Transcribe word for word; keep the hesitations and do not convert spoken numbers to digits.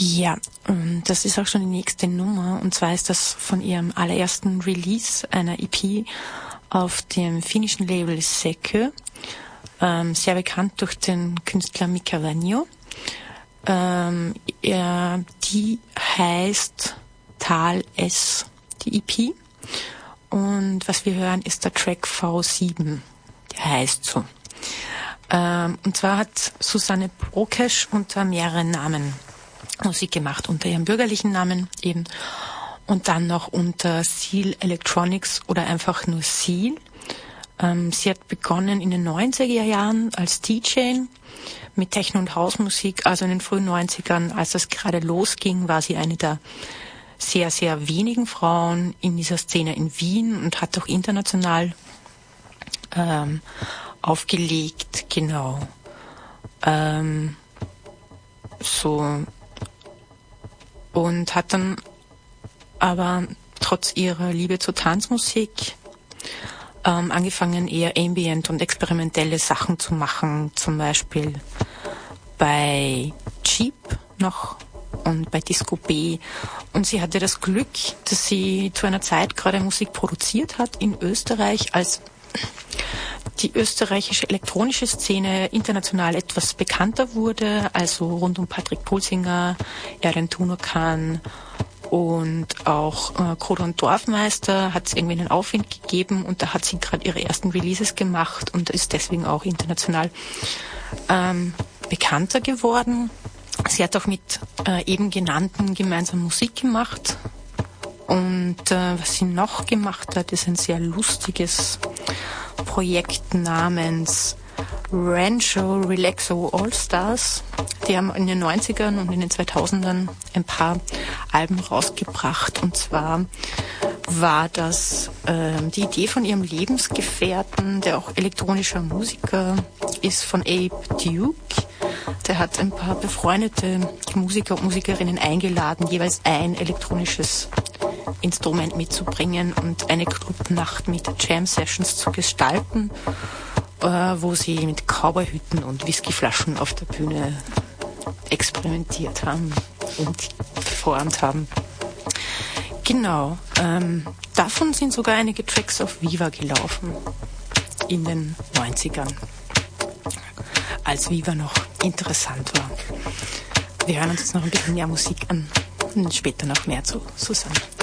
Ja, das ist auch schon die nächste Nummer. Und zwar ist das von ihrem allerersten Release einer E P auf dem finnischen Label Sekö. Ähm, sehr bekannt durch den Künstler Mika Vainio. Ähm, ja, die heißt Tal S, die E P. Und was wir hören, ist der Track V sieben. Der heißt so. Ähm, und zwar hat Susanne Prokesch unter mehreren Namen Musik gemacht, unter ihrem bürgerlichen Namen eben und dann noch unter Seal Electronics oder einfach nur Seal. Ähm, sie hat begonnen in den neunziger Jahren als D J mit Techno- und Hausmusik, also in den frühen neunzigern, als das gerade losging, war sie eine der sehr, sehr wenigen Frauen in dieser Szene in Wien und hat auch international ähm, aufgelegt, genau. Ähm, so und hat dann aber trotz ihrer Liebe zur Tanzmusik ähm, angefangen, eher ambient und experimentelle Sachen zu machen, zum Beispiel bei Cheap noch und bei Disco B. Und sie hatte das Glück, dass sie zu einer Zeit gerade Musik produziert hat in Österreich, als die österreichische elektronische Szene international etwas bekannter wurde, also rund um Patrick Pulsinger, Erden Tunokan und auch äh, Kroder und Dorfmeister hat es irgendwie einen Aufwind gegeben und da hat sie gerade ihre ersten Releases gemacht und ist deswegen auch international ähm, bekannter geworden. Sie hat auch mit äh, eben genannten gemeinsam Musik gemacht und äh, was sie noch gemacht hat, ist ein sehr lustiges Projekt namens Rancho Relaxo All Stars. Die haben in den neunzigern und in den zweitausendern ein paar Alben rausgebracht. Und zwar war das äh, die Idee von ihrem Lebensgefährten, der auch elektronischer Musiker ist, von Abe Duke. Der hat ein paar befreundete Musiker und Musikerinnen eingeladen, jeweils ein elektronisches Instrument mitzubringen und eine Clubnacht mit Jam-Sessions zu gestalten, äh, wo sie mit Cowboyhüten und Whiskyflaschen auf der Bühne experimentiert haben und performt haben. Genau, ähm, davon sind sogar einige Tracks auf Viva gelaufen in den neunzigern, als Viva noch interessant war. Wir hören uns jetzt noch ein bisschen mehr Musik an und später noch mehr zu Susanne.